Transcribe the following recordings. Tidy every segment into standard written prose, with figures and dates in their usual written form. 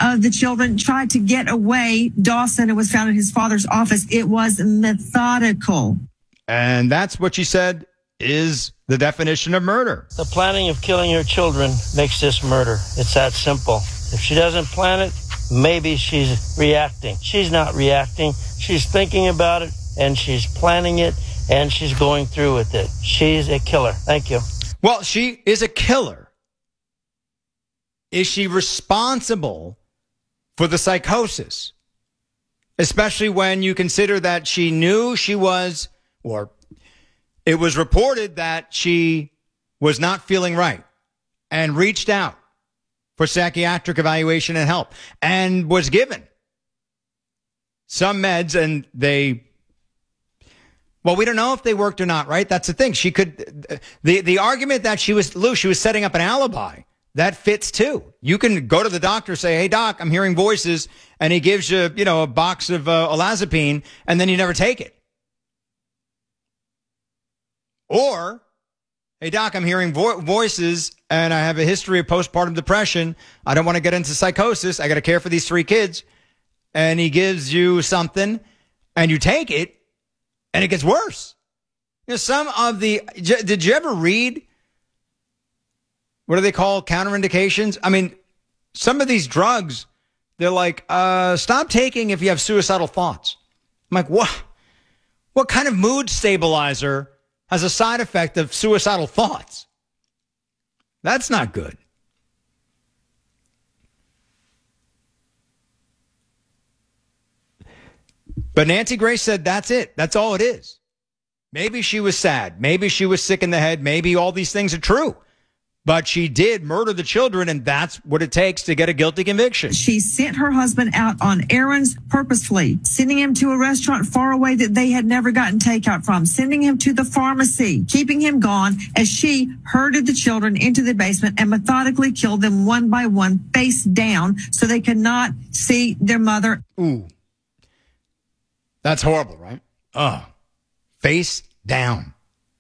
of the children tried to get away, Dawson, was found in his father's office. It was methodical. And that's what she said is the definition of murder. The planning of killing her children makes this murder. It's that simple. If she doesn't plan it, maybe she's reacting. She's not reacting. She's thinking about it, and she's planning it, and she's going through with it. She's a killer. Thank you. Well, she is a killer. Is she responsible for the psychosis? Especially when you consider that she knew she was, or it was reported that she was not feeling right and reached out for psychiatric evaluation and help and was given some meds, and we don't know if they worked or not, right? That's the thing. She could, the argument that she was setting up an alibi, that fits too. You can go to the doctor, say, hey doc, I'm hearing voices, and he gives you, a box of olanzapine, and then you never take it. Or, hey, doc, I'm hearing voices, and I have a history of postpartum depression. I don't want to get into psychosis. I got to care for these 3 kids. And he gives you something, and you take it, and it gets worse. Did you ever read, what do they call counterindications? I mean, some of these drugs, they're like, stop taking if you have suicidal thoughts. I'm like, what? What kind of mood stabilizer has a side effect of suicidal thoughts? That's not good. But Nancy Grace said that's it. That's all it is. Maybe she was sad. Maybe she was sick in the head. Maybe all these things are true. But she did murder the children, and that's what it takes to get a guilty conviction. She sent her husband out on errands purposefully, sending him to a restaurant far away that they had never gotten takeout from, sending him to the pharmacy, keeping him gone as she herded the children into the basement and methodically killed them one by one, face down, so they could not see their mother. Ooh. That's horrible, right? Face down.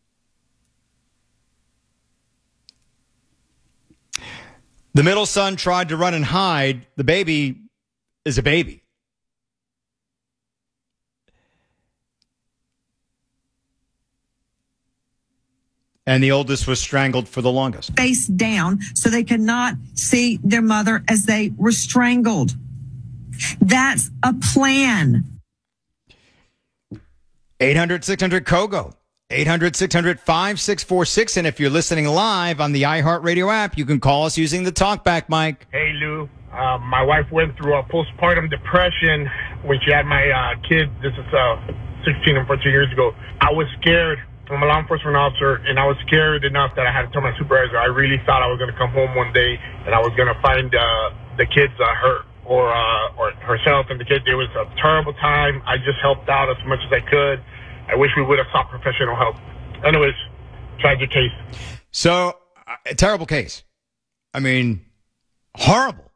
The middle son tried to run and hide. The baby is a baby. And the oldest was strangled for the longest. Face down so they could not see their mother as they were strangled. That's a plan. 800-600-KOGO. 800-600-5646. And if you're listening live on the iHeartRadio app, you can call us using the talkback mic. Hey, Lou. My wife went through a postpartum depression when she had my kid. This is 16 and 14 years ago. I was scared. I'm a law enforcement officer, and I was scared enough that I had to tell my supervisor. I really thought I was going to come home one day, and I was going to find the kids hurt or herself and the kid. It was a terrible time. I just helped out as much as I could. I wish we would have sought professional help. Anyways, tragic case. So, a terrible case. I mean, horrible.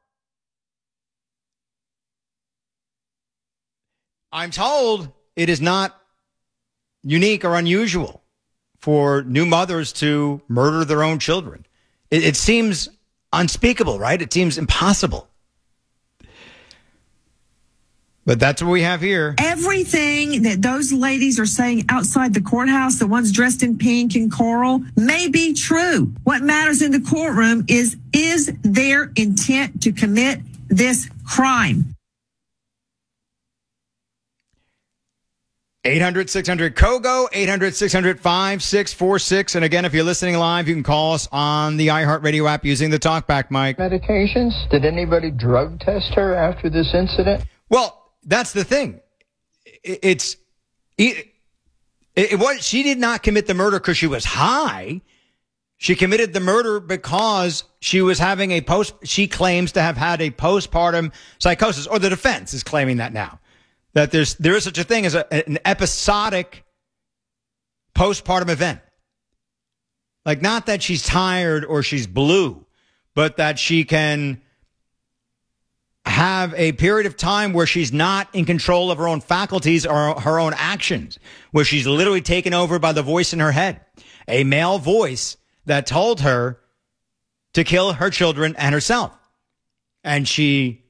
I'm told it is not unique or unusual for new mothers to murder their own children. It seems unspeakable, right? It seems impossible. But that's what we have here. Everything that those ladies are saying outside the courthouse, the ones dressed in pink and coral, may be true. What matters in the courtroom is their intent to commit this crime? 800-600-KOGO, 800-600-5646. And again, if you're listening live, you can call us on the iHeartRadio app using the talkback mic. Medications? Did anybody drug test her after this incident? Well, that's the thing. She did not commit the murder because she was high. She committed the murder because she was having she claims to have had a postpartum psychosis, or the defense is claiming that now. That there is such a thing as an episodic postpartum event. Like, not that she's tired or she's blue, but that she can have a period of time where she's not in control of her own faculties or her own actions, where she's literally taken over by the voice in her head, a male voice that told her to kill her children and herself. And she